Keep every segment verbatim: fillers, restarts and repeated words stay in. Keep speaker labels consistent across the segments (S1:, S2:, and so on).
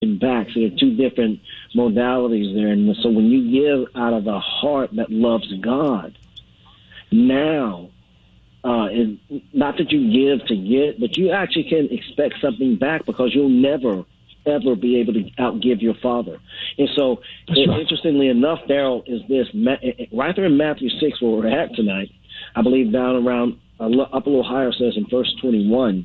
S1: back. So there are two different modalities there. And so when you give out of the heart that loves God, now, uh, it, not that you give to get, but you actually can expect something back because you'll never, ever be able to outgive your Father. And so, it, right. interestingly enough, Daryl, is this, right there in Matthew six, where we're at tonight, I believe down around, uh, up a little higher, says in verse twenty-one,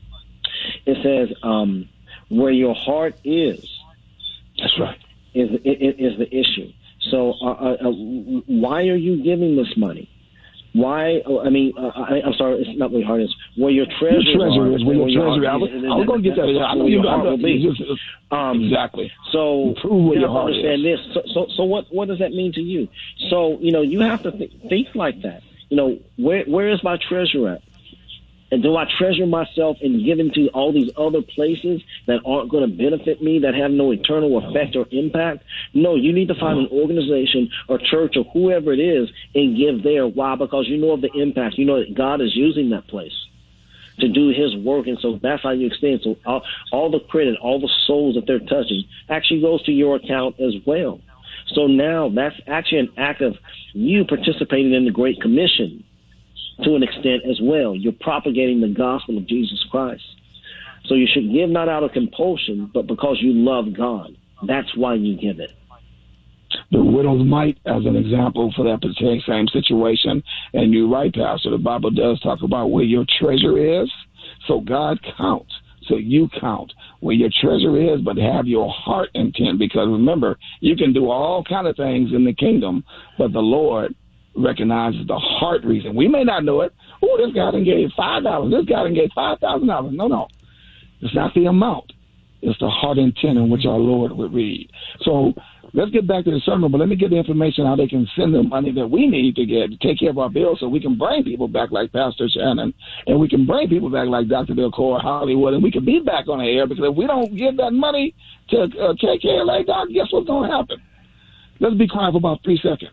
S1: it says, um, where your heart is,
S2: that's right,
S1: is, is, is the issue. So uh, uh, why are you giving this money? Why? I mean, uh, I, I'm sorry, it's not where your heart is. Where your treasure,
S2: your treasure
S1: is.
S2: Where your treasure is. I was, I was going to get that. I know you know that. Um, exactly.
S1: So
S2: prove where
S1: you
S2: your heart
S1: understand
S2: is.
S1: this. So, so, so what, what does that mean to you? So, you know, you have to th- think like that. You know, where where is my treasure at? And do I treasure myself in giving to all these other places that aren't going to benefit me, that have no eternal effect or impact? No, you need to find an organization or church or whoever it is and give there. Why? Because you know of the impact. You know that God is using that place to do his work. And so that's how you extend. So all, all the credit, all the souls that they're touching actually goes to your account as well. So now that's actually an act of you participating in the Great Commission. To an extent as well. You're propagating the gospel of Jesus Christ. So you should give not out of compulsion, but because you love God. That's why you give it.
S2: The widow's mite as an example for that same situation. And you're right, Pastor, the Bible does talk about where your treasure is. So God counts. So you count where your treasure is, but have your heart intent. Because remember, you can do all kind of things in the kingdom, but the Lord recognizes the heart reason. We may not know it. Oh, this guy done gave five dollars. This guy done gave five thousand dollars. No, no. It's not the amount. It's the heart intent in which our Lord would read. So let's get back to the sermon, but let me get the information how they can send the money that we need to get to take care of our bills so we can bring people back like Pastor Shannon, and we can bring people back like Doctor Delcor Hollywood, and we can be back on the air, because if we don't give that money to uh, take care of like Doc, guess what's going to happen? Let's be quiet for about three seconds.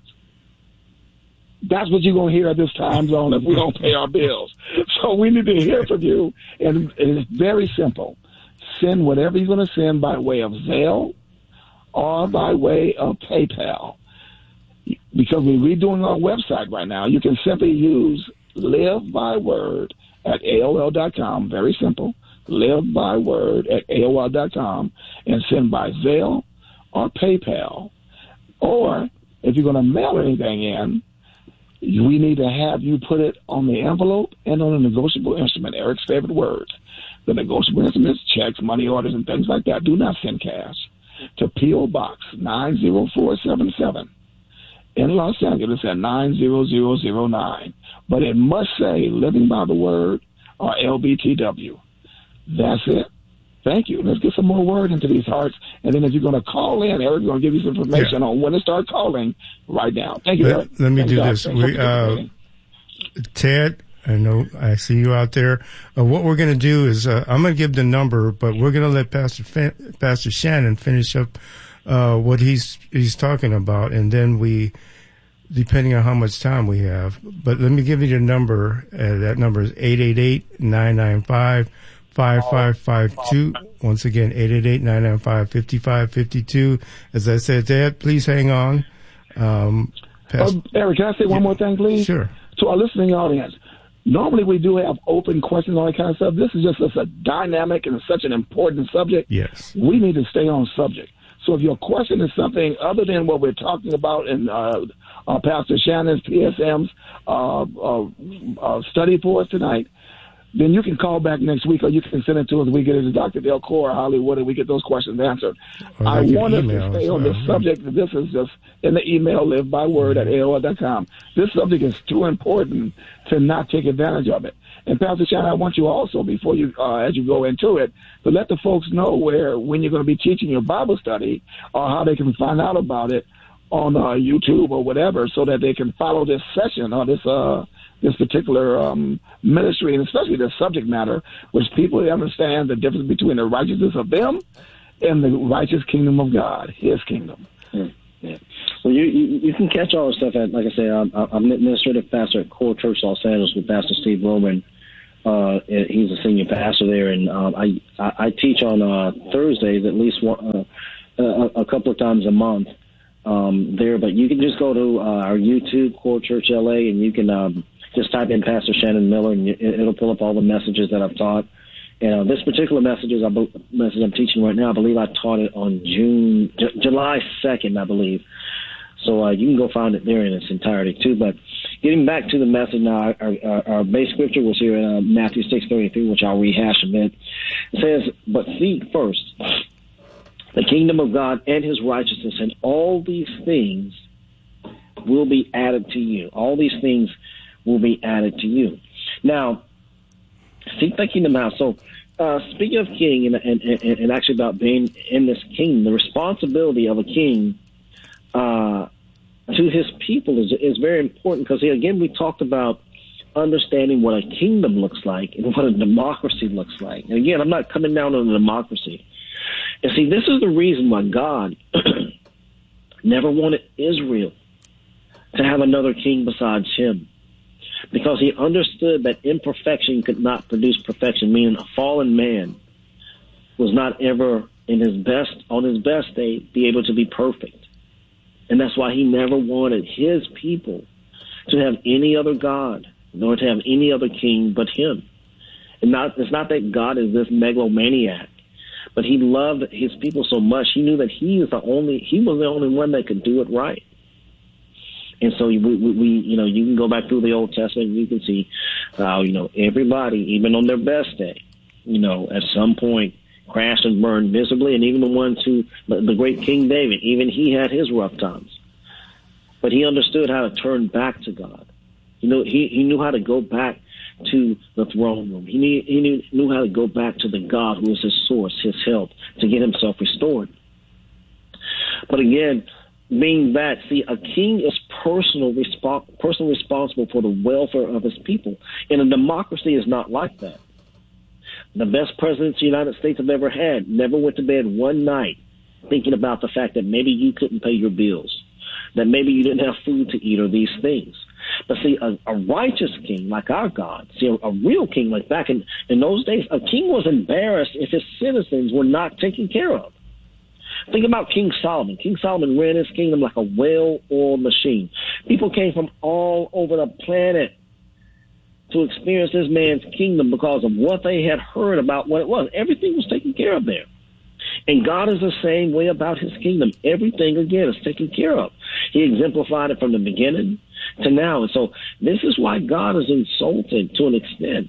S2: That's what you're going to hear at this time zone if we don't pay our bills. So we need to hear from you. And it's very simple. Send whatever you're going to send by way of Zelle or by way of PayPal. Because we're redoing our website right now, you can simply use Live by Word at A O L dot com. Very simple. Live by Word at A O L dot com and send by Zelle or PayPal. Or if you're going to mail anything in, we need to have you put it on the envelope and on a negotiable instrument, Eric's favorite words. The negotiable instruments, checks, money orders, and things like that. Do not send cash to P O. Box nine zero four seven seven in Los Angeles at nine zero zero zero nine. But it must say Living by the Word or L B T W. That's it. Thank you. Let's get some more word into these hearts. And then if you're going to call in, Eric's going to give you some information yeah. on when to start calling right now. Thank you,
S3: let,
S2: Eric.
S3: Let me
S2: Thank
S3: do
S2: God.
S3: this. We, uh, Ted, I know I see you out there. Uh, what we're going to do is uh, I'm going to give the number, but we're going to let Pastor Fan- Pastor Shannon finish up uh, what he's he's talking about, and then we, depending on how much time we have. But let me give you the number. Uh, that number is eight eight eight, nine nine five, five five five two. Once again, eight eight eight, nine nine five, five five five two. As I said, Dad, please hang on. Um,
S2: uh, Eric, can I say one
S3: yeah,
S2: more thing, please?
S3: Sure.
S2: To our listening audience, normally we do have open questions, all that kind of stuff. This is just such a dynamic and such an important subject.
S3: Yes.
S2: We need to stay on subject. So if your question is something other than what we're talking about in uh, uh, Pastor Shannon's P S M's uh, uh, uh, study for us tonight, then you can call back next week, or you can send it to us. We get it to Doctor Delcor Hollywood, and we get those questions answered. I want us to stay on this subject. This is just in the email, live by word at A O L dot com. This subject is too important to not take advantage of it. And Pastor Shannon, I want you also, before you, uh, as you go into it, to let the folks know where, when you're going to be teaching your Bible study, or how they can find out about it on uh, YouTube or whatever, so that they can follow this session or this uh, this particular um, ministry, and especially the subject matter, which people understand the difference between the righteousness of them and the righteous kingdom of God, His kingdom.
S1: Yeah. Yeah. Well, you, you you can catch all the stuff at, like I say, I'm, I'm administrative pastor at Core Church Los Angeles with Pastor Steve Roman. Uh, he's a senior pastor there, and um, I, I I teach on uh, Thursdays at least one, uh, a, a couple of times a month um, there. But you can just go to uh, our YouTube, Core Church L A, and you can um, just type in Pastor Shannon Miller, and it, it'll pull up all the messages that I've taught. And uh, this particular message, is I be, message I'm teaching right now, I believe I taught it on June, J- July second, I believe. So uh, you can go find it there in its entirety too. But getting back to the message now, our, our, our base scripture was here in uh, Matthew six thirty-three, which I'll rehash a bit. It says, "But seek first the kingdom of God and his righteousness, and all these things will be added to you." All these things will be added to you. Now, seek the kingdom out. So uh, speaking of king and, and, and, and actually about being in this kingdom, the responsibility of a king uh, to his people is is very important, because, again, we talked about understanding what a kingdom looks like and what a democracy looks like. And, again, I'm not coming down on a democracy. And, see, this is the reason why God never wanted Israel to have another king besides him, because he understood that imperfection could not produce perfection, meaning a fallen man was not ever in his best, on his best day, be able to be perfect. And that's why he never wanted his people to have any other God, nor to have any other king but him. And not, it's not that God is this megalomaniac, but he loved his people so much, he knew that he is the only, he was the only one that could do it right. And so we, we, we, you know, you can go back through the Old Testament and you can see how, you know, everybody, even on their best day, you know, at some point crashed and burned miserably. And even the ones who, the great King David, even he had his rough times. But he understood how to turn back to God. You know, he, he knew how to go back to the throne room. He knew, he knew, knew how to go back to the God who was his source, his help, to get himself restored. But again, being that, see, a king is personal, resp- personally responsible for the welfare of his people. And a democracy is not like that. The best presidents the United States have ever had never went to bed one night thinking about the fact that maybe you couldn't pay your bills, that maybe you didn't have food to eat, or these things. But see, a, a righteous king like our God, see, a, a real king like back in, in those days, a king was embarrassed if his citizens were not taken care of. Think about King Solomon. King Solomon ran his kingdom like a well-oiled machine. People came from all over the planet to experience this man's kingdom because of what they had heard about what it was. Everything was taken care of there. And God is the same way about his kingdom. Everything, again, is taken care of. He exemplified it from the beginning to now. And so this is why God is insulted to an extent,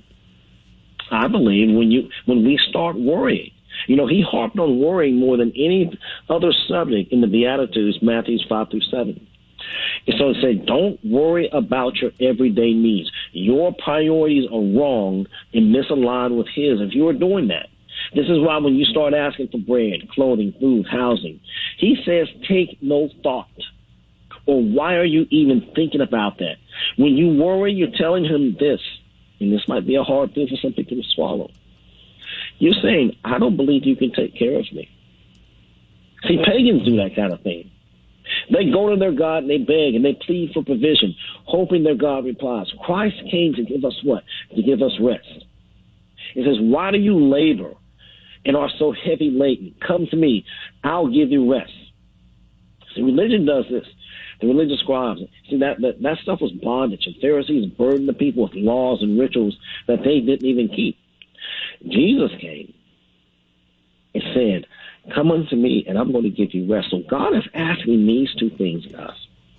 S1: I believe, when you when we start worrying. You know, he harped on worrying more than any other subject in the Beatitudes, Matthew five through seven. And so it said, don't worry about your everyday needs. Your priorities are wrong and misaligned with his if you are doing that. This is why when you start asking for bread, clothing, food, housing, he says, take no thought. Or why are you even thinking about that? When you worry, you're telling him this, and this might be a hard thing for some people to swallow. You're saying, I don't believe you can take care of me. See, pagans do that kind of thing. They go to their God and they beg and they plead for provision, hoping their God replies. Christ came to give us what? To give us rest. It says, why do you labor and are so heavy laden? Come to me, I'll give you rest. See, religion does this. The religious scribes, see, that, that, that stuff was bondage, and Pharisees burdened the people with laws and rituals that they didn't even keep. Jesus came and said, come unto me, and I'm going to give you rest. So God is asking these two things, guys.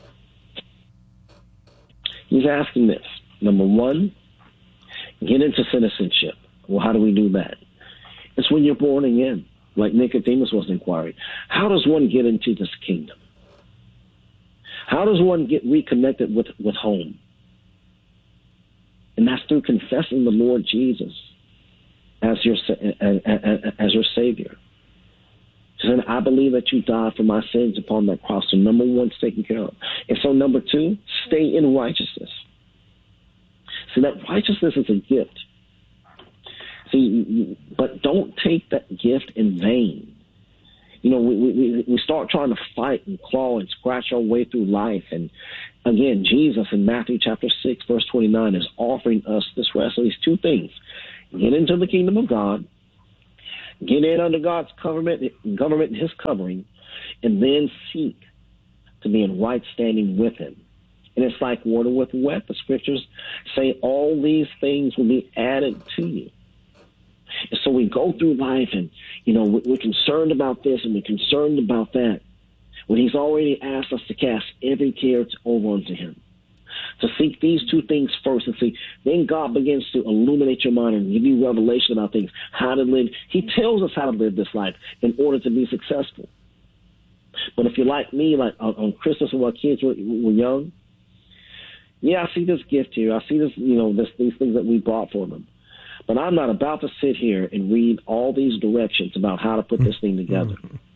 S1: He's asking this. Number one, get into citizenship. Well, how do we do that? It's when you're born again, like Nicodemus was inquiring. How does one get into this kingdom? How does one get reconnected with, with home? And that's through confessing the Lord Jesus as your as, as your Savior. So then I believe that you died for my sins upon that cross. So number one is taken care of. And so number two, stay in righteousness. See, that righteousness is a gift. See, but don't take that gift in vain. You know, we, we, we start trying to fight and claw and scratch our way through life. And again, Jesus in Matthew chapter six, verse twenty-nine is offering us this rest. So these two things: get into the kingdom of God, get in under God's government, government and his covering, and then seek to be in right standing with him. And it's like water with wet. The scriptures say all these things will be added to you. And so we go through life and, you know, we're concerned about this and we're concerned about that, when he's already asked us to cast every care over unto him. To seek these two things first and see, then God begins to illuminate your mind and give you revelation about things, how to live. He tells us how to live this life in order to be successful. But if you're like me, like on, on Christmas when our kids were, were young, yeah, I see this gift here. I see this, you know, this, these things that we brought for them. But I'm not about to sit here and read all these directions about how to put this thing together.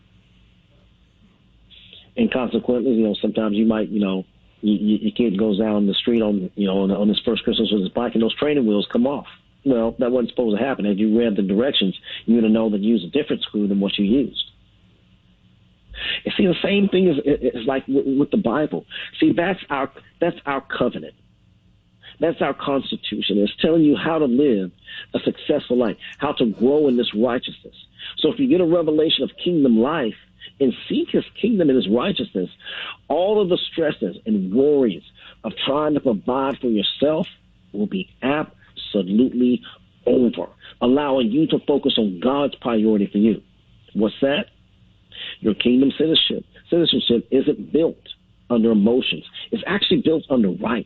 S1: And consequently, you know, sometimes you might, you know, you, your kid goes down the street on, you know, on, on his first Christmas with his bike and those training wheels come off. Well, that wasn't supposed to happen. Had you read the directions, you would have known that you use a different screw than what you used. You see, the same thing is, is like with, with the Bible. See, that's our that's our covenant. That's our constitution. It's telling you how to live a successful life, how to grow in this righteousness. So if you get a revelation of kingdom life and seek his kingdom and his righteousness, all of the stresses and worries of trying to provide for yourself will be absolutely over, allowing you to focus on God's priority for you. What's that? Your kingdom citizenship. Citizenship isn't built under emotions. It's actually built under rights.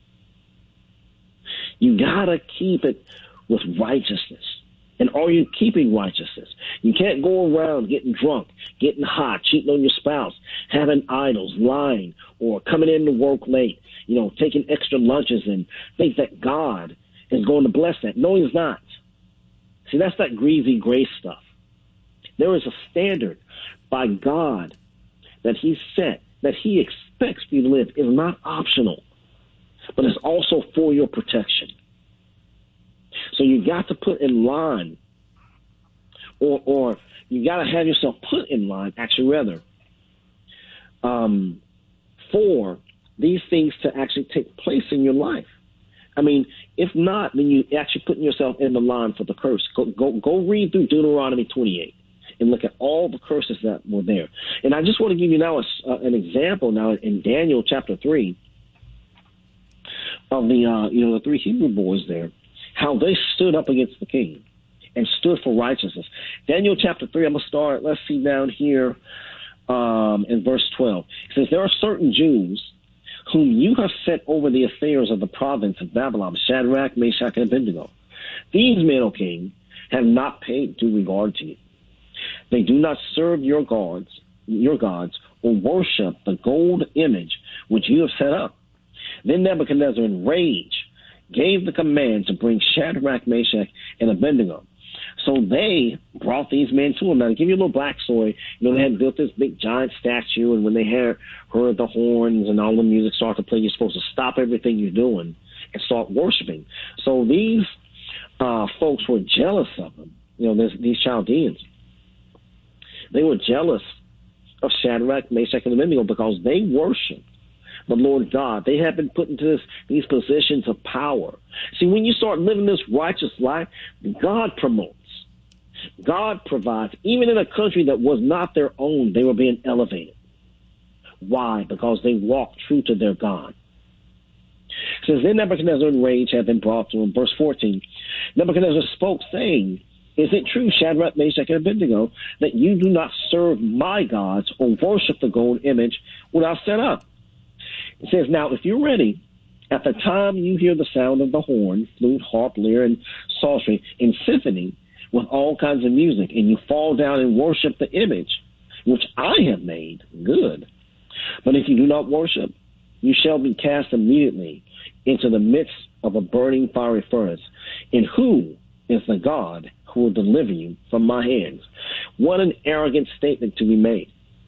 S1: You gotta keep it with righteousness. And are you keeping righteousness? You can't go around getting drunk, getting hot, cheating on your spouse, having idols, lying, or coming in to work late, you know, taking extra lunches and think that God is going to bless that. No, he's not. See, that's that greasy grace stuff. There is a standard by God that he set, that he expects you to live, is not optional, but it's also for your protection. So you got to put in line, or or you got to have yourself put in line, actually, rather, um, for these things to actually take place in your life. I mean, if not, then you actually putting yourself in the line for the curse. Go go, go read through Deuteronomy twenty-eight. And look at all the curses that were there. And I just want to give you now a, uh, an example now in Daniel chapter three of the, uh, you know, the three Hebrew boys there, how they stood up against the king and stood for righteousness. Daniel chapter three, I'm going to start, let's see down here um, in verse twelve. It says, there are certain Jews whom you have set over the affairs of the province of Babylon, Shadrach, Meshach, and Abednego. These men, O king, have not paid due regard to you. They do not serve your gods, your gods, or worship the gold image which you have set up. Then Nebuchadnezzar, in rage, gave the command to bring Shadrach, Meshach, and Abednego. So they brought these men to him. Now, to give you a little backstory, you know, they had built this big giant statue, and when they heard, heard the horns and all the music start to play, you're supposed to stop everything you're doing and start worshiping. So these uh, folks were jealous of them, you know, this, these Chaldeans. They were jealous of Shadrach, Meshach, and Abednego because they worshiped the Lord God. They have been put into this, these positions of power. See, when you start living this righteous life, God promotes. God provides. Even in a country that was not their own, they were being elevated. Why? Because they walked true to their God. It says, then Nebuchadnezzar in rage had been brought to him. Verse fourteen, Nebuchadnezzar spoke, saying, is it true, Shadrach, Meshach, and Abednego, that you do not serve my gods or worship the gold image which I set up? It says, now, if you're ready, at the time you hear the sound of the horn, flute, harp, lyre, and psaltery, and symphony with all kinds of music, and you fall down and worship the image which I have made, good. But if you do not worship, you shall be cast immediately into the midst of a burning fiery furnace. And who is the God who will deliver you from my hands? What an arrogant statement to be made.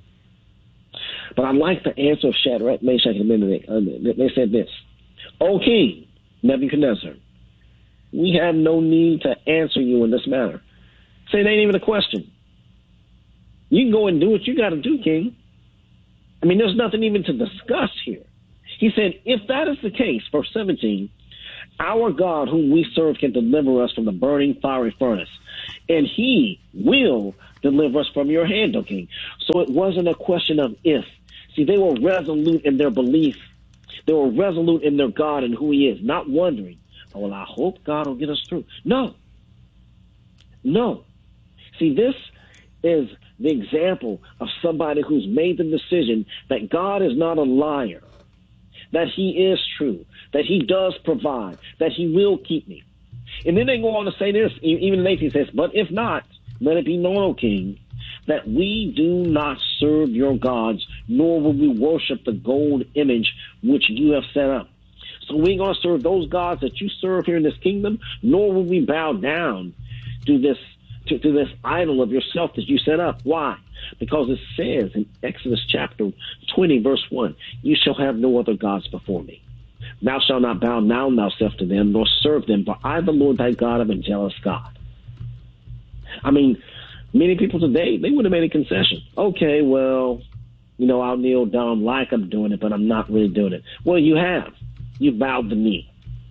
S1: But I like the answer of Shadrach, Meshach, and Abednego. They said this, O King Nebuchadnezzar, we have no need to answer you in this matter. Say, it ain't even a question. You can go and do what you got to do, King. I mean, there's nothing even to discuss here. He said, if that is the case, verse seventeen, our God whom we serve can deliver us from the burning fiery furnace, and he will deliver us from your hand, O king. So it wasn't a question of if. See, they were resolute in their belief. They were resolute in their God and who he is, not wondering, oh, well, I hope God will get us through. No. No. See, this is the example of somebody who's made the decision that God is not a liar, that he is true, that he does provide, that he will keep me. And then they go on to say this, even Nathan says, but if not, let it be known, O king, that we do not serve your gods, nor will we worship the gold image which you have set up. So we ain't going to serve those gods that you serve here in this kingdom, nor will we bow down to this to, to this idol of yourself that you set up. Why? Because it says in Exodus chapter twenty, verse one, you shall have no other gods before me. Thou shalt not bow down thyself to them, nor serve them, for I, the Lord thy God, am a jealous God. I mean, many people today, they would have made a concession. Okay, well, you know, I'll kneel down like I'm doing it, but I'm not really doing it. Well, you have. You bowed the knee.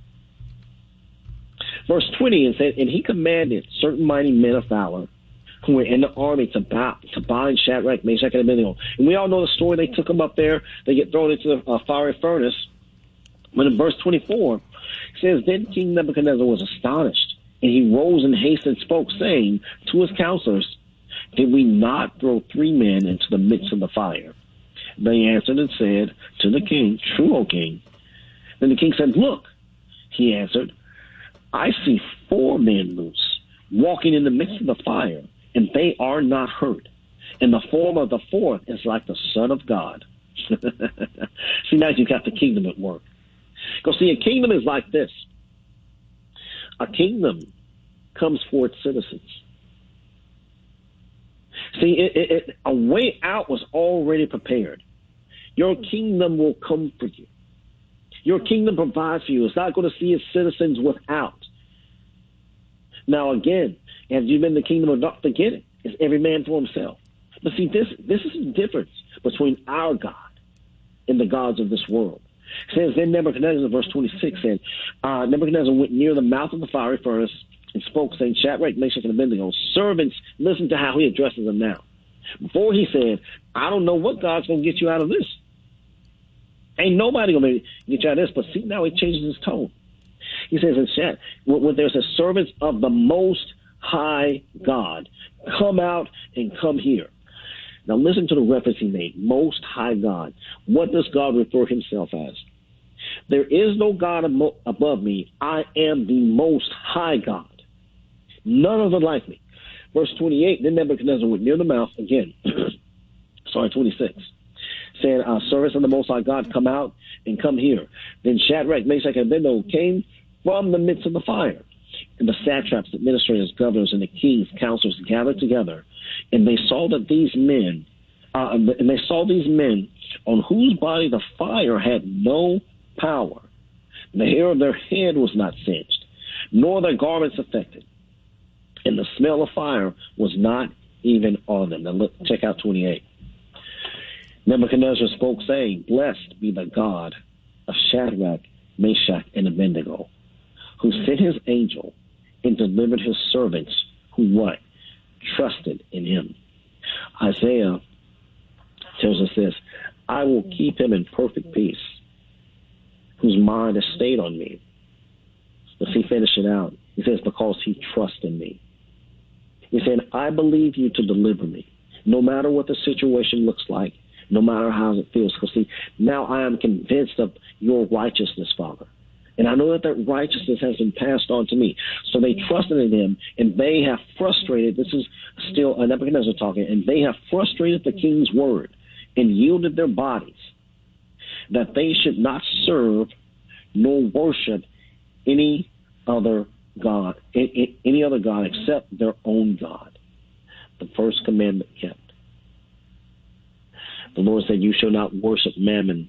S1: Verse twenty, it said, and he commanded certain mighty men of valor who were in the army to bow, to bind Shadrach, Meshach, and Abednego. And we all know the story. They took them up there. They get thrown into the uh, fiery furnace. But in verse twenty-four, it says, then King Nebuchadnezzar was astonished, and he rose in haste and spoke, saying to his counselors, did we not throw three men into the midst of the fire? They answered and said to the king, true, O king. Then the king said, look, he answered, I see four men loose, walking in the midst of the fire, and they are not hurt. And the form of the fourth is like the Son of God. See, now you've got the kingdom at work. Because, see, a kingdom is like this. A kingdom comes for its citizens. See, it, it, it, a way out was already prepared. Your kingdom will come for you. Your kingdom provides for you. It's not going to see its citizens without. Now, again, have you been in the kingdom or not? Forget it. It's every man for himself. But see, this this is the difference between our God and the gods of this world. It says, then Nebuchadnezzar, verse twenty-six, said, uh, Nebuchadnezzar went near the mouth of the fiery furnace and spoke, saying, Shadrach, Meshach, and Abednego, servants, listen to how he addresses them now. Before he said, I don't know what God's going to get you out of this. Ain't nobody going to get you out of this. But see, now he changes his tone. He says in chat, when there's a servants of the Most High God, come out and come here. Now listen to the reference he made, Most High God. What does God refer himself as? There is no God above me. I am the Most High God. None other like me. Verse twenty-eight, then Nebuchadnezzar went near the mouth again. Sorry, twenty-six. Saying, uh, servants of the Most High God, come out and come here. Then Shadrach, Meshach, and Abednego came from the midst of the fire. And the satraps, administrators, governors, and the king's counselors gathered together, and they saw that these men, uh, and they saw these men on whose body the fire had no power. The hair of their head was not singed, nor their garments affected, and the smell of fire was not even on them. Now look, check out twenty-eight. Nebuchadnezzar spoke, saying, blessed be the God of Shadrach, Meshach, and Abednego, who sent his angel and delivered his servants who what? Trusted in him. Isaiah tells us this, I will keep him in perfect peace, whose mind is stayed on me. Let's see, finish it out. He says, because he trusts in me. He said, I believe you to deliver me, no matter what the situation looks like, no matter how it feels. Because see, now I am convinced of your righteousness, Father. And I know that that righteousness has been passed on to me. So they trusted in him, and they have frustrated, this is still Nebuchadnezzar talking, and they have frustrated the king's word and yielded their bodies, that they should not serve nor worship any other God, any other God except their own God. The first commandment kept. The Lord said, you shall not worship mammon.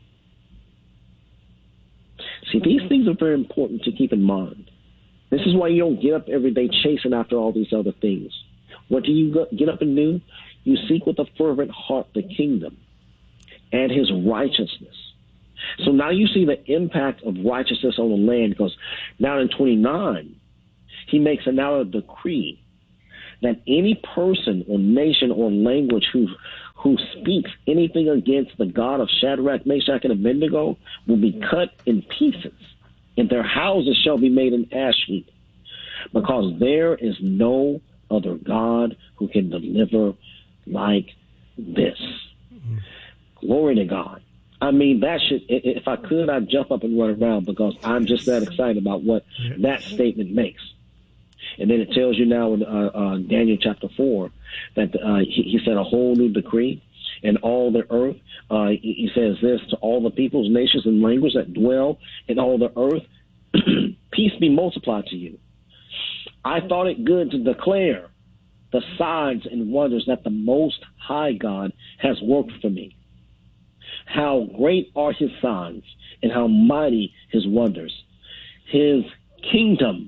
S1: See, these things are very important to keep in mind. This is why you don't get up every day chasing after all these other things. What do you get up and do? You seek with a fervent heart the kingdom and his righteousness. So now you see the impact of righteousness on the land, because now in twenty-nine, he makes an now a decree that any person or nation or language who who speaks anything against the God of Shadrach, Meshach, and Abednego will be cut in pieces, and their houses shall be made an ash heap, because there is no other God who can deliver like this. Mm-hmm. Glory to God. I mean, that should, if I could, I'd jump up and run around, because I'm just that excited about what that statement makes. And then it tells you now in uh, uh, Daniel chapter four that uh, he, he said a whole new decree, and all the earth, uh, he, he says this, to all the peoples, nations, and languages that dwell in all the earth, peace be multiplied to you. I thought it good to declare the signs and wonders that the Most High God has worked for me. How great are his signs, and how mighty his wonders. His kingdom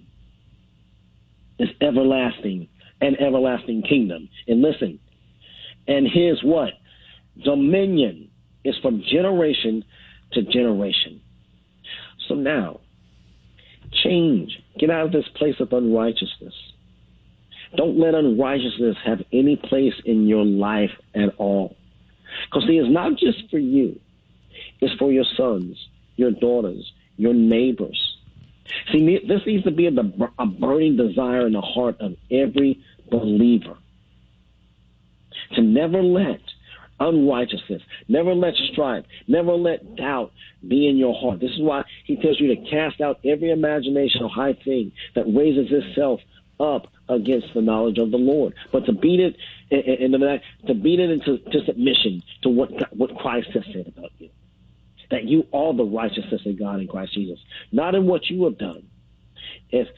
S1: is everlasting, an everlasting kingdom. And listen, and his what? Dominion is from generation to generation. So now, change. Get out of this place of unrighteousness. Don't let unrighteousness have any place in your life at all. Because see, it's not just for you. It's for your sons, your daughters, your neighbors. See, this needs to be a, a burning desire in the heart of every believer. To never let unrighteousness, never let strife, never let doubt be in your heart. This is why he tells you to cast out every imagination or high thing that raises itself up against the knowledge of the Lord, but to beat it and to beat it into to submission to what what Christ has said about you, that you are the righteousness of God in Christ Jesus, not in what you have done. If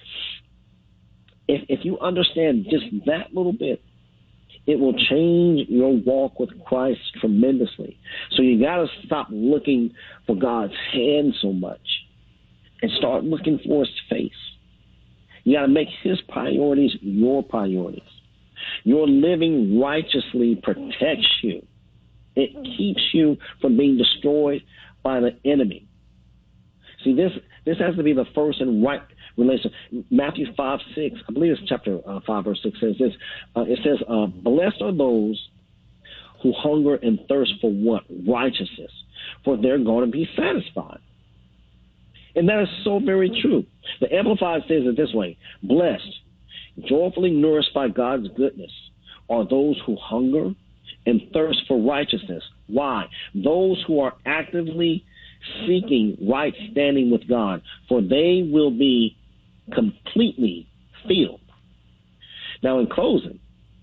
S1: if if you understand just that little bit, it will change your walk with Christ tremendously. So you got to stop looking for God's hand so much and start looking for his face. You got to make his priorities your priorities. Your living righteously protects you. It keeps you from being destroyed by the enemy. See, this this has to be the first and right relation. Matthew five, six, I believe it's chapter uh, five, verse six says this. Uh, it says, uh, blessed are those who hunger and thirst for what? Righteousness, for they're going to be satisfied. And that is so very true. The Amplified says it this way: blessed, joyfully nourished by God's goodness, are those who hunger and thirst for righteousness. Why? Those who are actively seeking right standing with God, for they will be completely filled. Now, in closing,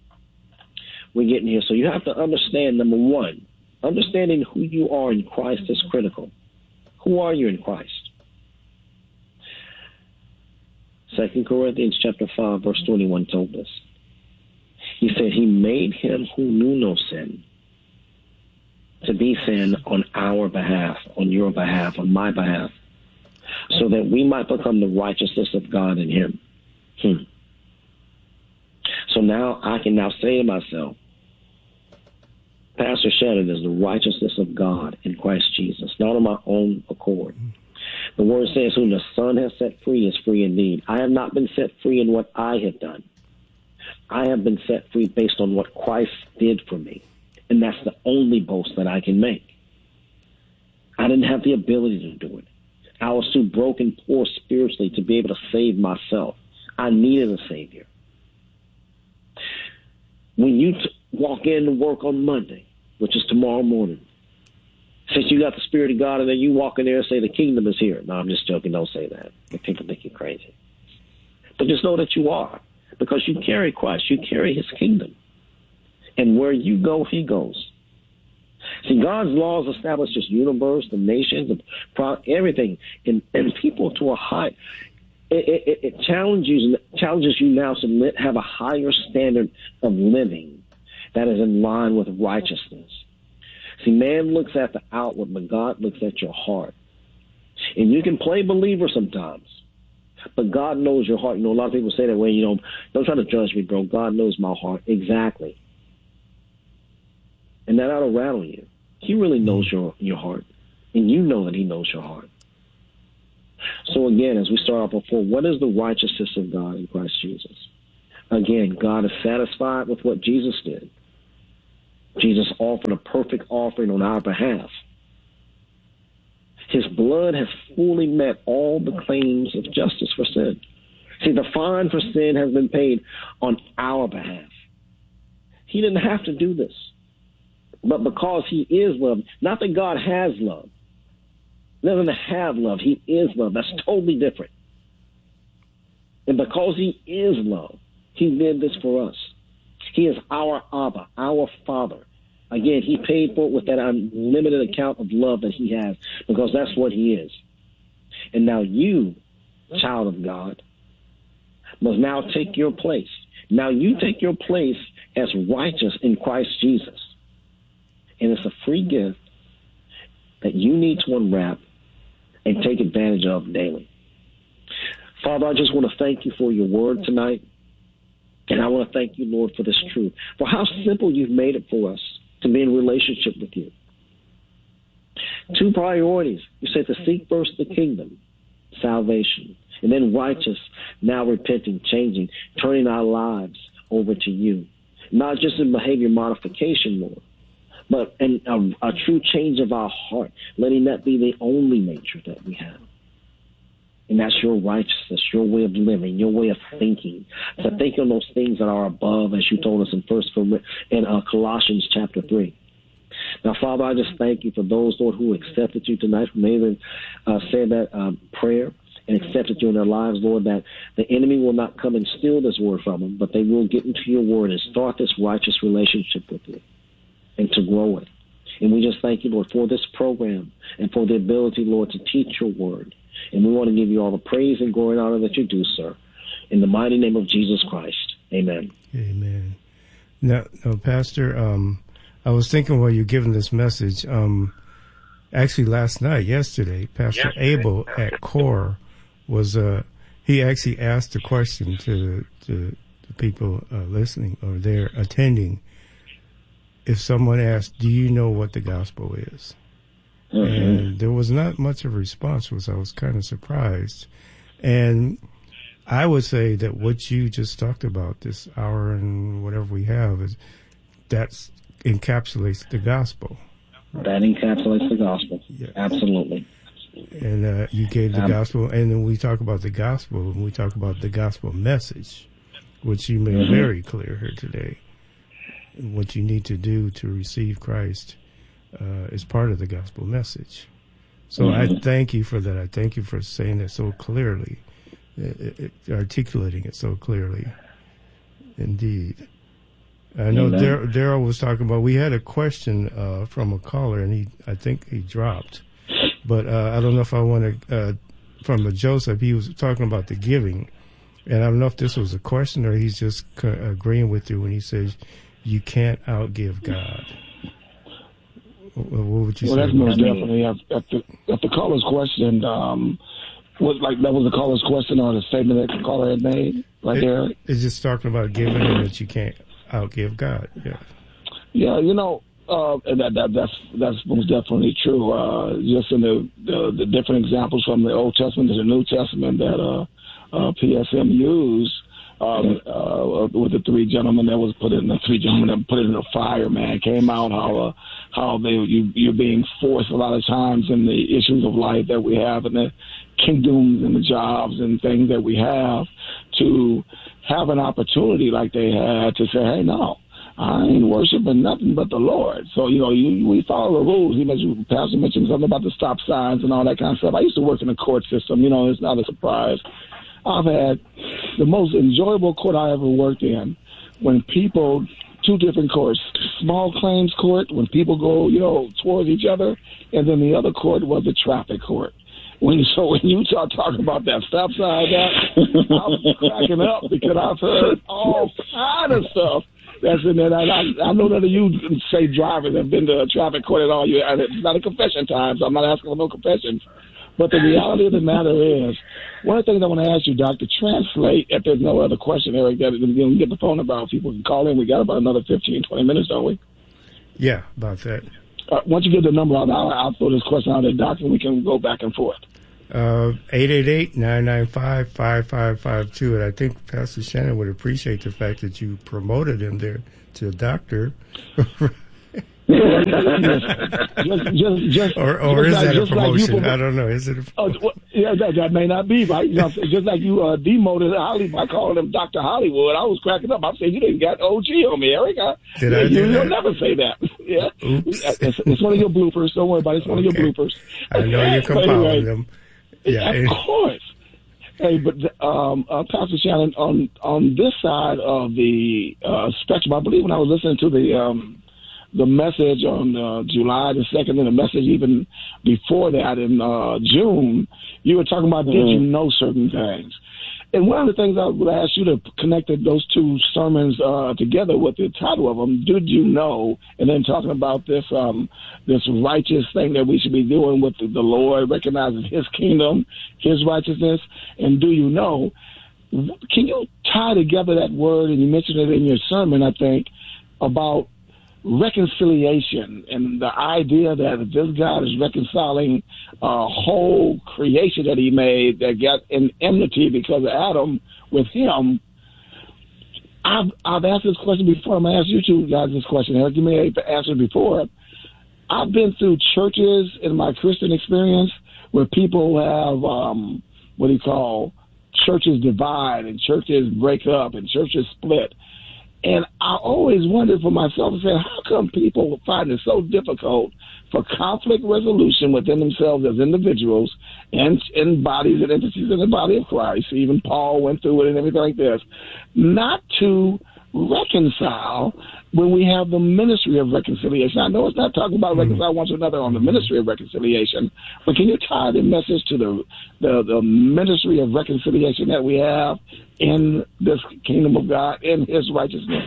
S1: we're getting here. So you have to understand, number one, understanding who you are in Christ is critical. Who are you in Christ? Second Corinthians chapter five, verse twenty-one told us. He said he made him who knew no sin to be sin on our behalf, on your behalf, on my behalf, so that we might become the righteousness of God in him. Hmm. So now I can now say to myself, Pastor Shannon is the righteousness of God in Christ Jesus, not on my own accord. The word says, whom the Son has set free is free indeed. I have not been set free in what I have done. I have been set free based on what Christ did for me. And that's the only boast that I can make. I didn't have the ability to do it. I was too broken, poor spiritually to be able to save myself. I needed a Savior. When you t- walk in to work on Monday, which is tomorrow morning, since you got the Spirit of God, and then you walk in there and say, the kingdom is here. No, I'm just joking. Don't say that. People think you're crazy. But just know that you are, because you carry Christ. You carry his kingdom. And where you go, he goes. See, God's laws establish this universe, the nations, the pro- everything, and, and people to a high. It, it, it challenges challenges you now to have a higher standard of living that is in line with righteousness. See, man looks at the outward, but God looks at your heart. And you can play believer sometimes, but God knows your heart. You know, a lot of people say that way, you know, don't try to judge me, bro. God knows my heart. Exactly. And that ought to rattle you. He really knows your, your heart, and you know that he knows your heart. So again, as we start off before, what is the righteousness of God in Christ Jesus? Again, God is satisfied with what Jesus did. Jesus offered a perfect offering on our behalf. His blood has fully met all the claims of justice for sin. See, the fine for sin has been paid on our behalf. He didn't have to do this. But because he is love, not that God has love. He doesn't have love. He is love. That's totally different. And because he is love, he did this for us. He is our Abba, our Father. Again, he paid for it with that unlimited account of love that he has, because that's what he is. And now you, child of God, must now take your place. Now you take your place as righteous in Christ Jesus. And it's a free gift that you need to unwrap and take advantage of daily. Father, I just want to thank you for your word tonight. And I want to thank you, Lord, for this truth, for how simple you've made it for us to be in relationship with you. Two priorities. You said to seek first the kingdom, salvation, and then righteous, now repenting, changing, turning our lives over to you. Not just in behavior modification, Lord, but in a, a true change of our heart, letting that be the only nature that we have. And that's your righteousness, your way of living, your way of thinking. To think on those things that are above, as you told us in First in uh, Colossians chapter three. Now, Father, I just thank you for those, Lord, who accepted you tonight, who may have uh, said that um, prayer and accepted you in their lives, Lord, that the enemy will not come and steal this word from them, but they will get into your word and start this righteous relationship with you and to grow it. And we just thank you, Lord, for this program and for the ability, Lord, to teach your word. And we want to give you all the praise and glory and honor that you do, sir. In the mighty name of Jesus Christ. Amen.
S3: Amen. Now, now Pastor, um, I was thinking while you're giving this message, um, actually last night, yesterday, Pastor yesterday. Abel at Core was, uh, he actually asked a question to, to the people uh, listening or they're attending. If someone asked, do you know what the gospel is? Mm-hmm. And there was not much of a response, which I was kind of surprised. And I would say that what you just talked about, this hour and whatever we have, is that encapsulates the gospel.
S1: That encapsulates the gospel. Yeah. Absolutely.
S3: And uh, you gave the um, gospel, and then we talk about the gospel, and we talk about the gospel message, which you made mm-hmm. very clear here today. What you need to do to receive Christ uh, is part of the gospel message. So mm-hmm. I thank you for that. I thank you for saying it so clearly, it, it, articulating it so clearly. Indeed. I know Dar- Daryl was talking about, we had a question uh, from a caller, and he, I think he dropped. But uh, I don't know if I want to, uh, from a Joseph, he was talking about the giving. And I don't know if this was a question or he's just co- agreeing with you when he says, you can't outgive God. What would you
S2: well,
S3: say?
S2: Well, that's most definitely. At, at, the, at the caller's question, um, was like that was the caller's question or the statement that the caller had made right
S3: it,
S2: there?
S3: It's just talking about giving and that you can't outgive God. Yeah.
S2: Yeah, you know, uh, that, that that's that's most definitely true. Uh, just in the, the the different examples from the Old Testament to the New Testament that uh, uh, P S M used. Um, uh, with the three gentlemen that was put in the three gentlemen that put it in the fire, man, came out how uh, how they you you're being forced a lot of times in the issues of life that we have and the kingdoms and the jobs and things that we have to have an opportunity like they had to say, hey, no, I ain't worshiping nothing but the Lord. So, you know, you, we follow the rules. He mentioned, Pastor mentioned something about the stop signs and all that kind of stuff. I used to work in the court system. You know, it's not a surprise. I've had the most enjoyable court I ever worked in when people, two different courts, small claims court, when people go, you know, towards each other, and then the other court was the traffic court. When so when you start talking about that stop sign, that I'm cracking up because I've heard all kind of stuff that's in there. I, I, I know none of you say drivers have been to a traffic court at all. You, it's not a confession time, so I'm not asking for no confessions. But the reality of the matter is, one of the things I want to ask you, Doctor, translate, if there's no other question, Eric, that you know, get the phone about, people can call in. We got about another fifteen, twenty minutes, don't we?
S3: Yeah, about that.
S2: Uh, once you get the number out, I'll, I'll throw this question out at Doctor and we can go back and forth.
S3: Uh, eight eight eight, nine nine five, five five five two. And I think Pastor Shannon would appreciate the fact that you promoted him there to a doctor.
S2: just, just, just,
S3: or or
S2: just
S3: is
S2: like,
S3: that a promotion?
S2: Like
S3: I don't know. Is it a
S2: uh, well, yeah, that, that may not be, right? You know, just like you uh, demoted Holly by calling him Doctor Hollywood. I was cracking up. I said, you didn't got O G on me, Eric. I,
S3: Did
S2: yeah,
S3: I do
S2: you,
S3: that?
S2: You'll never say that. Yeah.
S3: Oops.
S2: It's, it's one of your bloopers. Don't worry about it. It's one
S3: Okay.
S2: of your bloopers.
S3: I know you're compiling
S2: anyway,
S3: them. Yeah.
S2: Of course. Hey, but um, uh, Pastor Shannon, on on this side of the uh, spectrum, I believe when I was listening to the um, the message on uh, July the second and the message even before that in uh, June, you were talking about mm-hmm. did you know certain things? And one of the things I would ask you to connect those two sermons uh, together with the title of them, did you know? And then talking about this um, this righteous thing that we should be doing with the, the Lord, recognizing his kingdom, his righteousness, and do you know? Can you tie together that word, and you mentioned it in your sermon, I think, about reconciliation and the idea that if this God is reconciling a whole creation that he made that got in enmity because of Adam with him. I've I've asked this question before. I'm gonna ask you two guys this question. Eric, you may have answered before. I've been through churches in my Christian experience where people have um, what do you call churches divide and churches break up and churches split. And I always wondered for myself, I said, how come people find it so difficult for conflict resolution within themselves as individuals and in bodies and entities in the body of Christ? Even Paul went through it and everything like this. Not to reconcile when we have the ministry of reconciliation. I know it's not talking about mm-hmm. reconcile one to another on the ministry of reconciliation, but can you tie the message to the, the the ministry of reconciliation that we have in this kingdom of God, in his righteousness?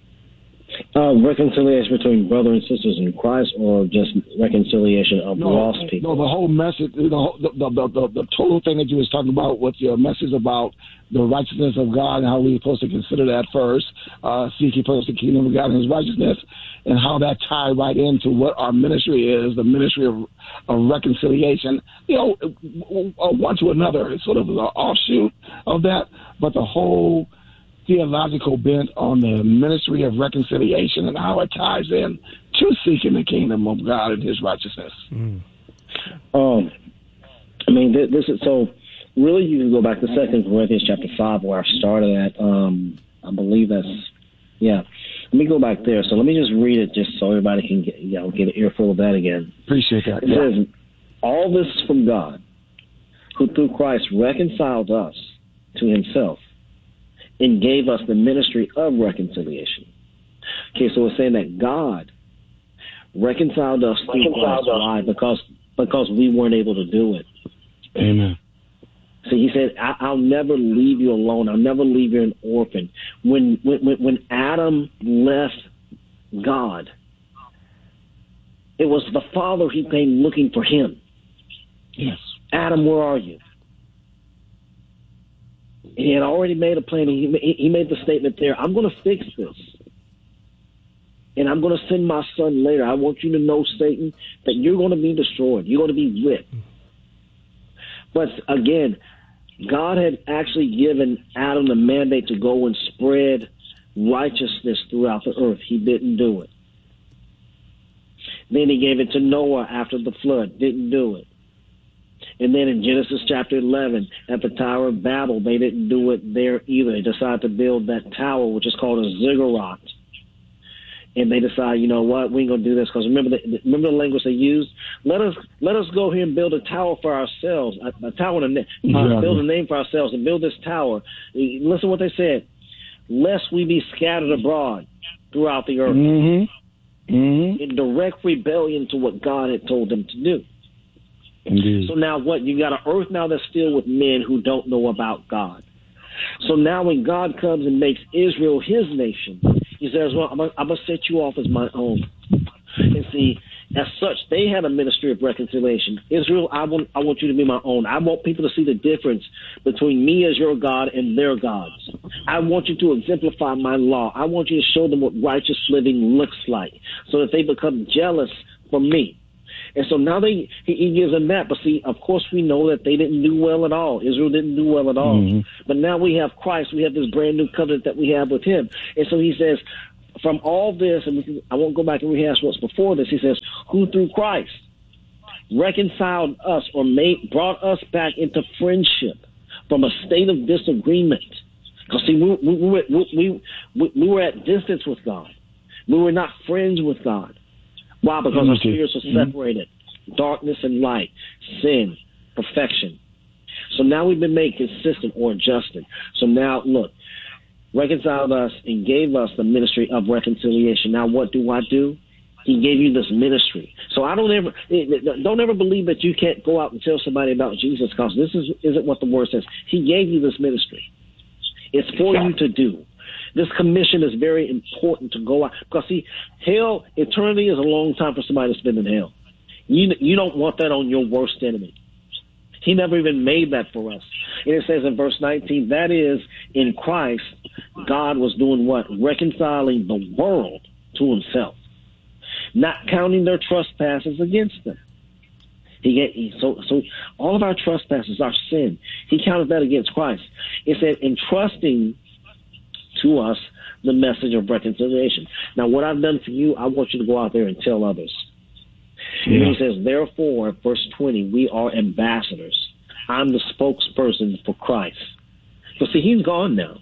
S1: Uh, reconciliation between brothers and sisters in Christ, or just reconciliation of
S2: no,
S1: lost people?
S2: No, the whole message, the, the, the, the, the total thing that you was talking about with your message about the righteousness of God and how we're supposed to consider that first, uh, seek ye first the kingdom of God and his righteousness, and how that tied right into what our ministry is, the ministry of, of reconciliation, you know, one to another. It's sort of an offshoot of that, but the whole theological bent on the ministry of reconciliation and how it ties in to seeking the kingdom of God and his righteousness.
S3: Mm.
S1: Um, I mean, th- this is so. Really, you can go back to Second Corinthians chapter five, where I started at. Um, I believe that's yeah. Let me go back there. So let me just read it, just so everybody can get you know get an earful of that again.
S2: Appreciate that.
S1: It
S2: yeah.
S1: says, "All this from God, who through Christ reconciled us to himself, and gave us the ministry of reconciliation." Okay, so it's saying that God reconciled us through Christ. Why? Because because we weren't able to do it.
S2: Amen.
S1: So he said, I, I'll never leave you alone. I'll never leave you an orphan. When, when, when Adam left God, it was the Father who came looking for him.
S2: Yes.
S1: Adam, where are you? He had already made a plan. He, he made the statement there, I'm going to fix this. And I'm going to send my son later. I want you to know, Satan, that you're going to be destroyed. You're going to be whipped. But again, God had actually given Adam the mandate to go and spread righteousness throughout the earth. He didn't do it. Then he gave it to Noah after the flood. Didn't do it. And then in Genesis chapter eleven, at the Tower of Babel, they didn't do it there either. They decided to build that tower, which is called a ziggurat. And they decide, you know what, we ain't gonna do this because remember the remember the language they used. Let us let us go here and build a tower for ourselves, a, a tower, and a, uh, build a name for ourselves, and build this tower. Listen to what they said: lest we be scattered abroad throughout the earth,
S2: mm-hmm. Mm-hmm.
S1: in direct rebellion to what God had told them to do.
S2: Indeed.
S1: So now what? You got an earth now that's filled with men who don't know about God. So now when God comes and makes Israel his nation, he says, well, I'm going to set you off as my own. And see, As such, they had a ministry of reconciliation. Israel, I want I want you to be my own. I want people to see the difference between me as your God and their gods. I want you to exemplify my law. I want you to show them what righteous living looks like so that they become jealous for me. And so now they he, he gives them that. But see, of course, we know that they didn't do well at all. Israel didn't do well at all. Mm-hmm. But now we have Christ. We have this brand new covenant that we have with him. And so he says, from all this, and we can, I won't go back and rehash what's before this, he says, who through Christ reconciled us or made brought us back into friendship from a state of disagreement. Because see, we, we, we, we, we, we were at distance with God. We were not friends with God. Why? Because mm-hmm. our spirits were separated. Mm-hmm. Darkness and light, sin, perfection. So now we've been made consistent or adjusted. So now, look, reconciled us and gave us the ministry of reconciliation. Now, what do I do? He gave you this ministry. So I don't ever don't ever believe that you can't go out and tell somebody about Jesus, because this is, isn't what the word says. He gave you this ministry. It's for you to do. This commission is very important to go out. Because, see, hell, eternity is a long time for somebody to spend in hell. You, you don't want that on your worst enemy. He never even made that for us. And it says in verse nineteen, that is, in Christ, God was doing what? Reconciling the world to himself, not counting their trespasses against them. He, get, he so so all of our trespasses, our sin, he counted that against Christ. It said, entrusting to us the message of reconciliation. Now, what I've done for you, I want you to go out there and tell others. Yeah. And he says, therefore, verse twenty, we are ambassadors. I'm the spokesperson for Christ. So see, he's gone now,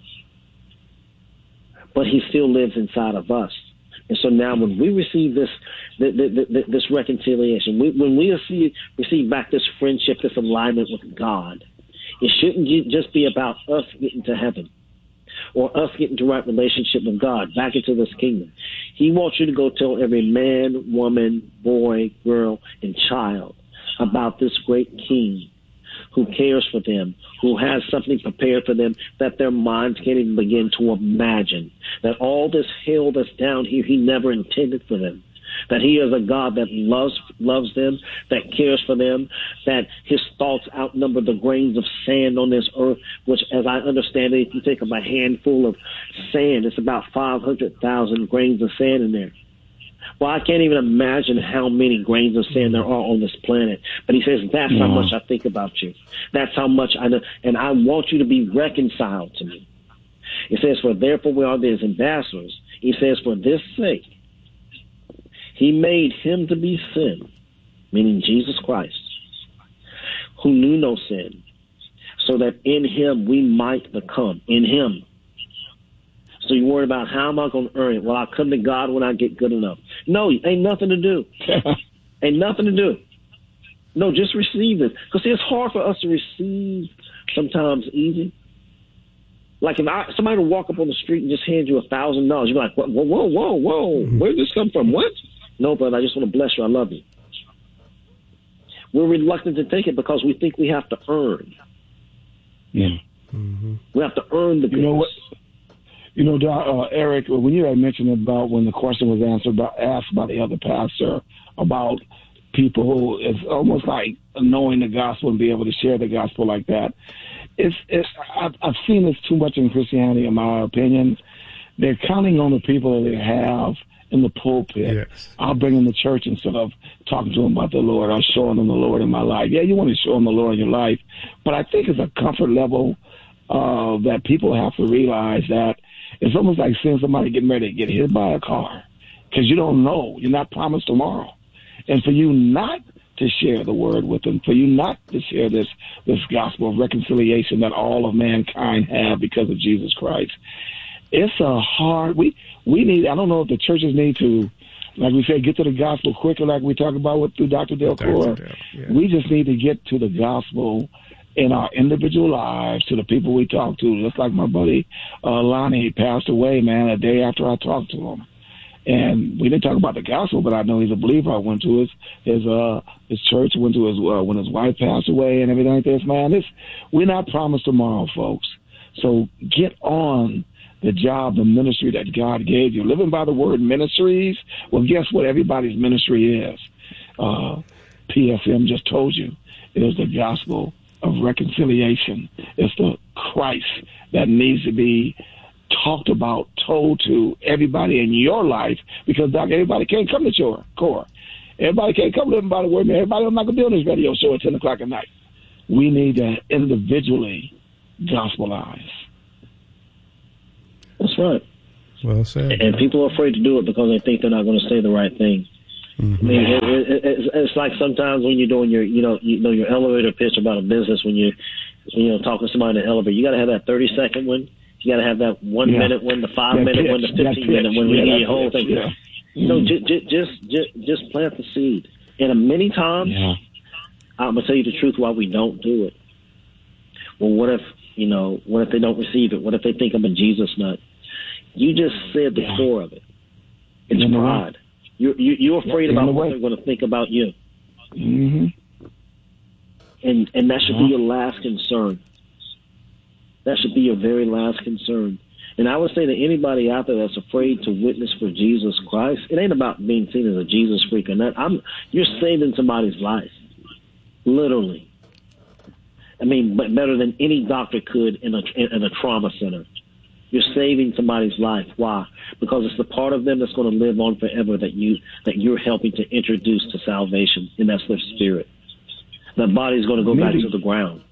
S1: but he still lives inside of us. And so now when we receive this the, the, the, this reconciliation, we, when we receive, receive back this friendship, this alignment with God, it shouldn't just be about us getting to heaven or us getting to right relationship with God, back into this kingdom. He wants you to go tell every man, woman, boy, girl, and child about this great king who cares for them, who has something prepared for them that their minds can't even begin to imagine, that all this hell that's down here, he never intended for them, that he is a God that loves loves them, that cares for them, that his thoughts outnumber the grains of sand on this earth, which, as I understand it, if you take up a handful of sand, it's about five hundred thousand grains of sand in there. Well, I can't even imagine how many grains of sand there are on this planet. But he says, that's yeah. how much I think about you. That's how much I know. And I want you to be reconciled to me. It says, for therefore we are his ambassadors. He says, for this sake, he made him to be sin, meaning Jesus Christ, who knew no sin, so that in him we might become, in him. So you worry about, how am I going to earn it? Well, I'll come to God when I get good enough. No, ain't nothing to do. Ain't nothing to do. No, just receive it. Because it's hard for us to receive sometimes easy. Like if I, somebody would walk up on the street and just hand you a thousand dollars, you're like, whoa, whoa, whoa, whoa, where did this come from? What? No, brother, I just want to bless you. I love you. We're reluctant to take it because we think we have to earn.
S2: Yeah.
S1: Mm-hmm. We have to earn the goodness.
S2: You know what? You know, uh, Eric, when you had mentioned about when the question was answered about, asked by the other pastor about people who it's almost like knowing the gospel and be able to share the gospel like that. It's, it's I've, I've seen this too much in Christianity, in my opinion. They're counting on the people that they have in the pulpit. Yes. I'll bring them to church instead of talking to them about the Lord or showing them the Lord in my life. Yeah, you want to show them the Lord in your life, but I think it's a comfort level uh, that people have to realize that it's almost like seeing somebody getting ready to get hit by a car because you don't know. You're not promised tomorrow. And for you not to share the word with them, for you not to share this this gospel of reconciliation that all of mankind have because of Jesus Christ, it's a hard, we, we need, I don't know if the churches need to, like we say, get to the gospel quicker like we talk about with through Doctor Delcourt. Yeah. We just need to get to the gospel in our individual lives, to the people we talk to. Just like my buddy uh, Lonnie passed away, man, a day after I talked to him. And we didn't talk about the gospel, but I know he's a believer. I went to his his uh his church, went to his uh, when his wife passed away and everything like this. Man, this we're not promised tomorrow, folks. So get on the job, the ministry that God gave you. Living by the word ministries, well, guess what? Everybody's ministry is. uh, P S M just told you, is the gospel of reconciliation. It's the Christ that needs to be talked about, told to everybody in your life, because Doc, everybody can't come to your core. Everybody can't come to everybody word. Everybody, I'm not going to be on this radio show at ten o'clock at night. We need to individually gospelize.
S1: That's right.
S3: Well said.
S1: And people are afraid to do it because they think they're not going to say the right thing. Mm-hmm. I mean, it, it, it's, it's like sometimes when you're doing your, you know, you know, your elevator pitch about a business, when you, you know, talking to somebody in the elevator, you got to have that thirty second one. You got to have that one yeah. minute one, the five that minute pitch, one, the fifteen minute one. Yeah, the whole thing. Yeah. You know, mm-hmm. just, just, just, just plant the seed. And many times, yeah. I'm gonna tell you the truth why we don't do it. Well, what if, you know, what if they don't receive it? What if they think I'm a Jesus nut? You just said the yeah. core of it. It's in pride. You're, you, you're afraid yeah, about the what they're going to think about you.
S2: Mm-hmm.
S1: And and that should yeah. be your last concern. That should be your very last concern. And I would say to anybody out there that's afraid to witness for Jesus Christ, it ain't about being seen as a Jesus freak or not. I'm, you're saving somebody's life. Literally. I mean, but better than any doctor could in a, in a trauma center. You're saving somebody's life. Why? Because it's the part of them that's going to live on forever that you that you're helping to introduce to salvation, and that's their spirit. That body's going to go Maybe. back to the ground.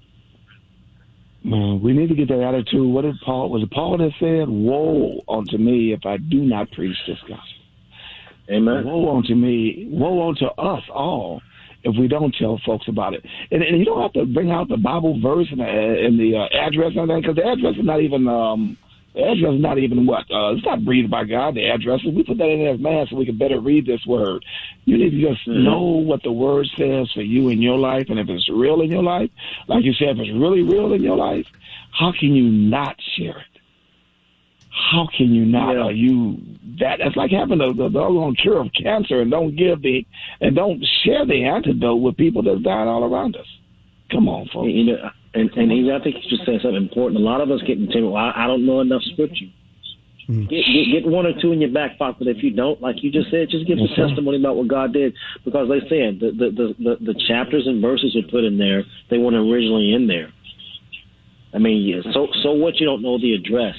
S2: Man, we need to get that attitude. What did Paul? Was it Paul that said, "Woe unto me if I do not preach this gospel"?
S1: Amen.
S2: Woe unto me. Woe unto us all if we don't tell folks about it. And, and you don't have to bring out the Bible verse and the, and the uh, address and everything, because the address is not even. Um, The address is not even what? Uh, it's not breathed by God, the address. We put that in there as man so we can better read this word. You need to just mm-hmm. know what the word says for you in your life. And if it's real in your life, like you said, if it's really real in your life, how can you not share it? How can you not? Yeah. Are you that? That's like having the, the, the cure of cancer and don't give the, and don't share the antidote with people that's dying all around us. Come on, folks.
S1: You know, And, and he, I think he's just saying something important. A lot of us get into, well, I, I don't know enough scripture. Mm. Get, get get one or two in your back pocket. But if you don't, like you just said, just give yes, a testimony about what God did. Because they said the the, the, the the chapters and verses are put in there, they weren't originally in there. I mean, so so what? You don't know the address.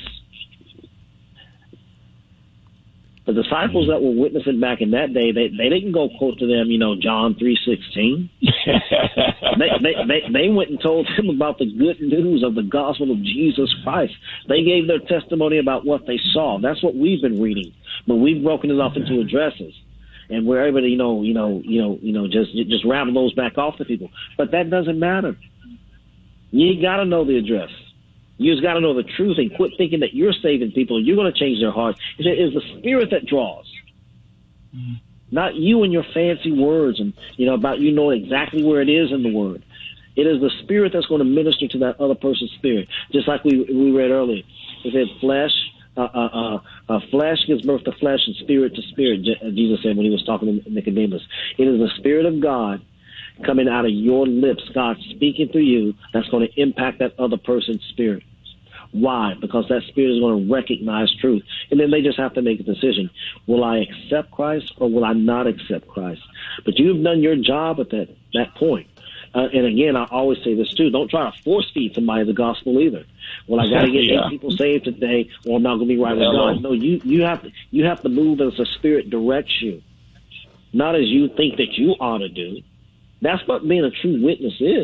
S1: The disciples that were witnessing back in that day, they they didn't go quote to them, you know, John three sixteen. they, they they they went and told him about the good news of the gospel of Jesus Christ. They gave their testimony about what they saw. That's what we've been reading, but we've broken it off into addresses, and we're able to, you know, you know, you know, you know, just just rattle those back off to people. But that doesn't matter. You got to know the address. You just got to know the truth and quit thinking that you're saving people and you're going to change their hearts. It is the Spirit that draws, mm-hmm. not you and your fancy words and, you know, about you knowing exactly where it is in the Word. It is the Spirit that's going to minister to that other person's spirit. Just like we we read earlier. It said flesh, uh, uh, uh, uh, flesh gives birth to flesh and spirit to spirit, Jesus said when he was talking to Nicodemus. It is the Spirit of God coming out of your lips, God speaking through you, that's going to impact that other person's spirit. Why? Because that spirit is going to recognize truth. And then they just have to make a decision. Will I accept Christ or will I not accept Christ? But you've done your job at that, that point. Uh, and again, I always say this too. Don't try to force feed somebody the gospel either. Well, I got to get yeah. eight people saved today or I'm not going to be right with God. No, you, you have to, you have to move as the Spirit directs you. Not as you think that you ought to do. That's what being a true witness is.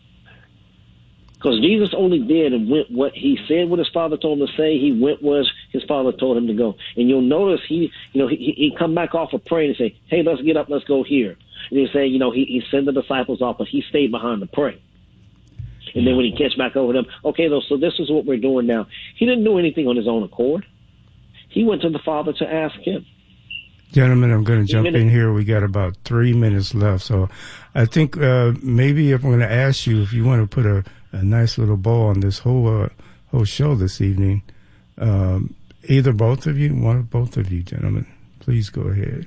S1: Because Jesus only did and went what he said, what his Father told him to say. He went where his Father told him to go. And you'll notice he, you know, he he come back off of praying and say, "Hey, let's get up, let's go here." And he say, you know, he he sent the disciples off, but he stayed behind to pray. And then when he catch back over them, okay, though, so this is what we're doing now. He didn't do anything on his own accord. He went to the Father to ask him.
S3: Gentlemen, I'm going to jump in here. We got about three minutes left. So I think uh, maybe if I'm going to ask you if you want to put a, a nice little bow on this whole uh, whole show this evening, um, either both of you, one or both of you, gentlemen, please go ahead.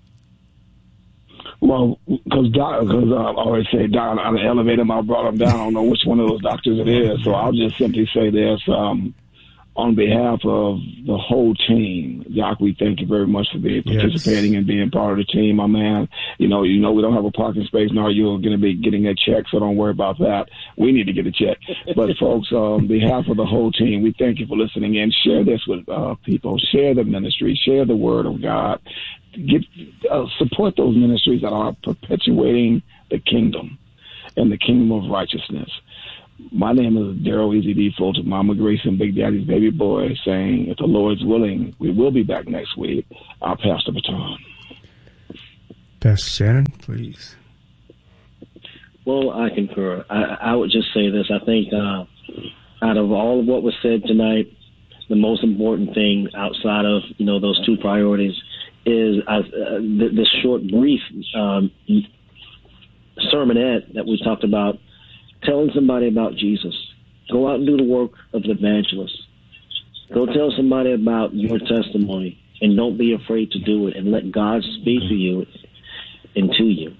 S2: Well, because because uh, I always say down on the elevator, I brought him down. I don't know which one of those doctors it is, so I'll just simply say this. Um, on behalf of the whole team, Doc, we thank you very much for being participating yes. and being part of the team, my man. You know, you know we don't have a parking space now. You're going to be getting a check, so don't worry about that. We need to get a check. But, folks, on behalf of the whole team, we thank you for listening in. Share this with uh, people. Share the ministry. Share the word of God. Get uh, support those ministries that are perpetuating the kingdom and the kingdom of righteousness. My name is Daryl Easy D. Fulton, Mama Grace and Big Daddy's baby boy, saying, if the Lord's willing, we will be back next week. I'll pass the baton.
S3: Pastor Shannon, please.
S1: Well, I concur. I, I would just say this. I think uh, out of all of what was said tonight, the most important thing outside of, you know, those two priorities is uh, th- this short, brief um, sermonette that we talked about, telling somebody about Jesus. Go out and do the work of the evangelist. Go tell somebody about your testimony, and don't be afraid to do it, and let God speak to you and to you.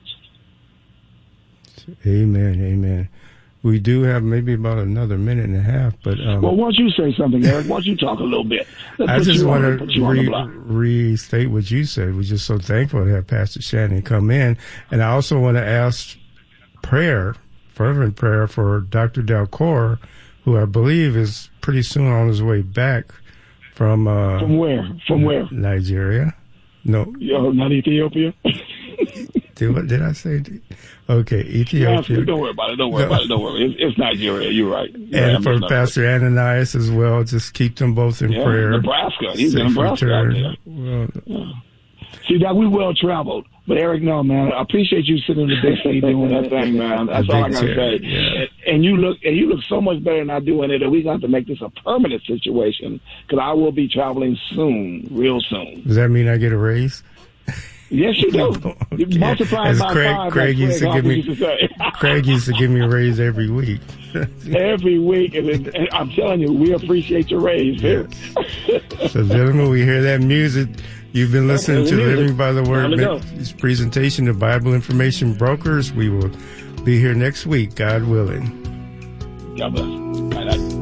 S2: Amen, amen. We do have maybe about another minute and a half, but um, well, why don't you say something, Eric? Why don't you talk a little bit? Let's
S3: I just want to re- restate what you said. We're just so thankful to have Pastor Shannon come in, and I also want to ask prayer. Fervent prayer for Doctor Dalcor, who I believe is pretty soon on his way back from uh,
S2: from where? From where?
S3: Nigeria. No,
S2: Yo, not Ethiopia.
S3: did what did I say? Okay, Ethiopia.
S2: Yeah, don't worry about it. Don't worry no. about it. Don't worry. It's, it's Nigeria. You're right. You're
S3: and right. for Pastor Ananias as well. Just keep them both in
S2: yeah,
S3: prayer.
S2: Nebraska. He's Safe in Nebraska. Out there. Well, yeah. See, Doc, we well traveled. But Eric, no, man, I appreciate you sitting in the big seat doing that thing, man. That's all I gotta say. Yeah. And, and you look, and you look so much better than I do in it. And we got to make this a permanent situation because I will be traveling soon, real soon.
S3: Does that mean I get a raise?
S2: Yes, you do. Okay. You multiply
S3: As
S2: by
S3: Craig,
S2: five.
S3: Craig used to give me.
S2: Used to
S3: Craig used to give me a raise every week.
S2: Every week, and, it, and I'm telling you, we appreciate your raise. Yes.
S3: So, gentlemen, we hear that music. You've been listening to Living by the Word presentation of Bible Information Brokers. We will be here next week, God willing.
S2: God bless.